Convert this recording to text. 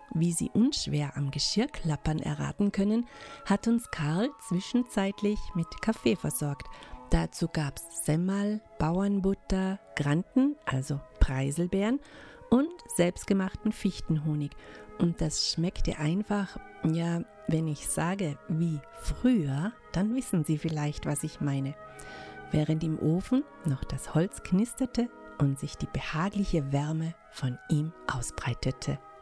wie Sie unschwer am Geschirrklappern erraten können, hat uns Karl zwischenzeitlich mit Kaffee versorgt. Dazu gab's Semmel, Bauernbutter, Granten, also Preiselbeeren und selbstgemachten Fichtenhonig. Und das schmeckte einfach, ja, wenn ich sage wie früher, dann wissen Sie vielleicht, was ich meine. Während im Ofen noch das Holz knisterte und sich die behagliche Wärme von ihm ausbreitete.